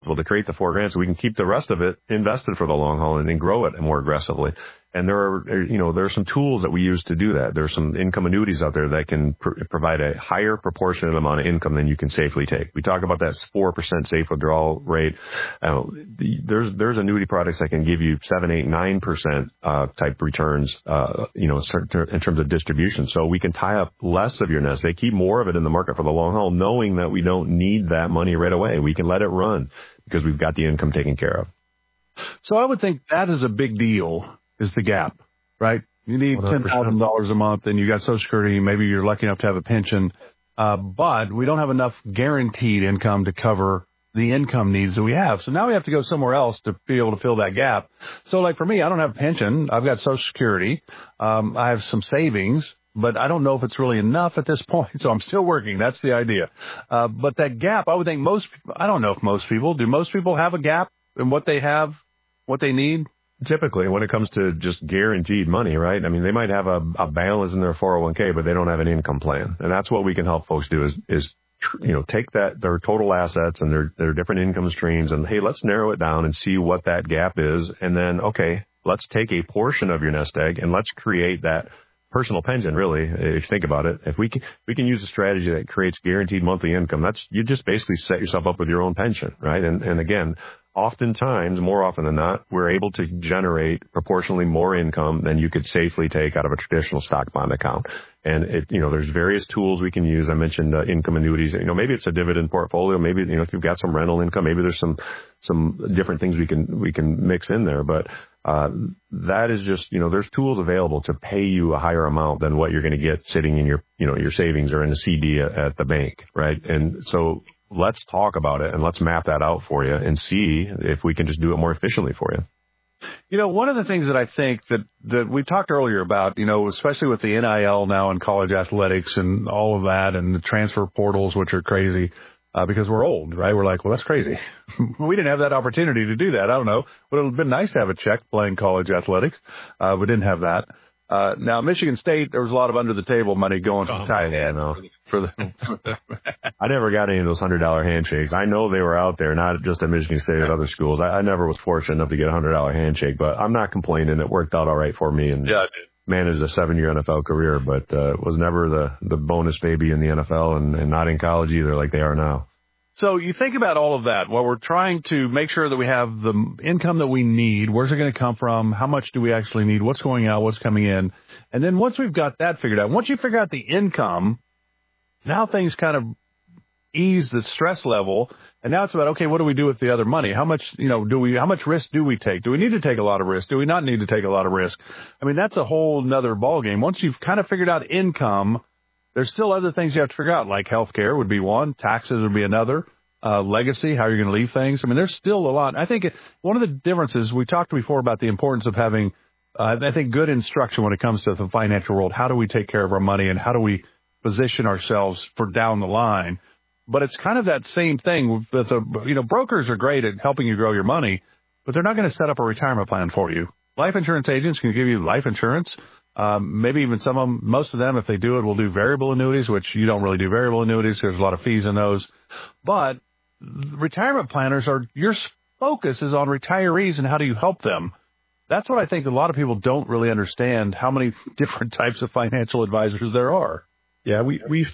to create the $4,000 so we can keep the rest of it invested for the long haul and then grow it more aggressively. And there are some tools that we use to do that. There's some income annuities out there that can provide a higher proportionate amount of income than you can safely take. We talk about that 4% safe withdrawal rate. There's annuity products that can give you 7, 8, 9% type returns, in terms of distribution. So we can tie up less of your nest. They keep more of it in the market for the long haul, knowing that we don't need that money right away. We can let it run because we've got the income taken care of. So I would think that is a big deal. Is the gap, right? You need $10,000 a month and you got Social Security. Maybe you're lucky enough to have a pension. But we don't have enough guaranteed income to cover the income needs that we have. So now we have to go somewhere else to be able to fill that gap. So like for me, I don't have a pension. I've got Social Security. I have some savings, but I don't know if it's really enough at this point. So I'm still working. That's the idea. But that gap, I would think I don't know if most people, do most people have a gap in what they have, what they need? Typically, when it comes to just guaranteed money, right? I mean, they might have a balance in their 401k, but they don't have an income plan. And that's what we can help folks do is take their total assets and their different income streams and, hey, let's narrow it down and see what that gap is. And then, okay, let's take a portion of your nest egg and let's create that personal pension, really, if you think about it. If we can use a strategy that creates guaranteed monthly income, you just basically set yourself up with your own pension, right? And again, oftentimes, more often than not, we're able to generate proportionally more income than you could safely take out of a traditional stock bond account. And there's various tools we can use. I mentioned income annuities. Maybe it's a dividend portfolio. Maybe, if you've got some rental income, maybe there's some different things we can mix in there. But that is just, there's tools available to pay you a higher amount than what you're going to get sitting in your savings or in a CD at the bank, right? And so let's talk about it and let's map that out for you and see if we can just do it more efficiently for you. One of the things that I think that we talked earlier about, especially with the NIL now in college athletics and all of that and the transfer portals, which are crazy because we're old, right? We're like, well, that's crazy. We didn't have that opportunity to do that. I don't know. But it would have been nice to have a check playing college athletics. We didn't have that. Now, Michigan State, there was a lot of under-the-table money going to tight end. I never got any of those $100 handshakes. I know they were out there, not just at Michigan State, at other schools. I never was fortunate enough to get a $100 handshake, but I'm not complaining. It worked out all right for me and managed a 7-year NFL career, but was never the bonus baby in the NFL and not in college either like they are now. So you think about all of that. Well, we're trying to make sure that we have the income that we need. Where's it going to come from? How much do we actually need? What's going out? What's coming in? And then once we've got that figured out, once you figure out the income, now things kind of ease the stress level. And now it's about, okay, what do we do with the other money? How much, how much risk do we take? Do we need to take a lot of risk? Do we not need to take a lot of risk? I mean, that's a whole nother ballgame. Once you've kind of figured out income, there's still other things you have to figure out, like healthcare would be one, taxes would be another, legacy, how you're going to leave things. I mean, there's still a lot. I think one of the differences, we talked before about the importance of having, I think, good instruction when it comes to the financial world. How do we take care of our money and how do we position ourselves for down the line? But it's kind of that same thing with brokers are great at helping you grow your money, but they're not going to set up a retirement plan for you. Life insurance agents can give you life insurance. Maybe even most of them, if they do it, will do variable annuities, which you don't really do variable annuities. There's a lot of fees in those. But retirement planners your focus is on retirees and how do you help them? That's what I think a lot of people don't really understand, how many different types of financial advisors there are. Yeah,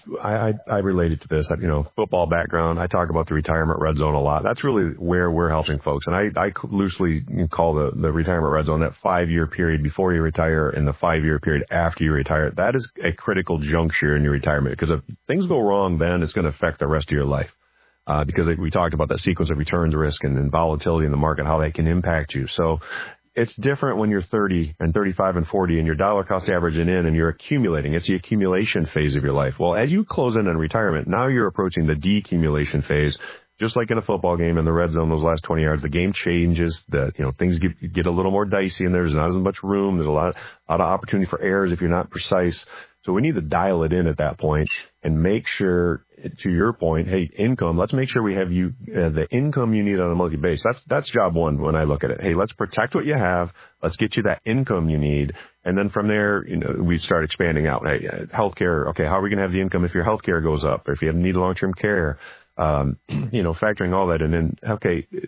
I related to this, football background. I talk about the retirement red zone a lot. That's really where we're helping folks. And I loosely call the retirement red zone that 5-year period before you retire and the 5-year period after you retire. That is a critical juncture in your retirement because if things go wrong, then it's going to affect the rest of your life. Because we talked about that sequence of returns risk and volatility in the market, how that can impact you. So it's different when you're 30 and 35 and 40 and your dollar cost averaging in and you're accumulating. It's the accumulation phase of your life. Well, as you close in on retirement, now you're approaching the decumulation phase. Just like in a football game in the red zone, those last 20 yards, the game changes. Things get a little more dicey and there's not as much room. There's a lot of opportunity for errors if you're not precise. So we need to dial it in at that point and make sure, to your point, hey, income, let's make sure we have you the income you need on a monthly basis. That's job one when I look at it. Hey, let's protect what you have. Let's get you that income you need. And then from there, we start expanding out. Hey, healthcare. Okay, how are we going to have the income if your healthcare goes up or if you have need long-term care? factoring all that in, okay,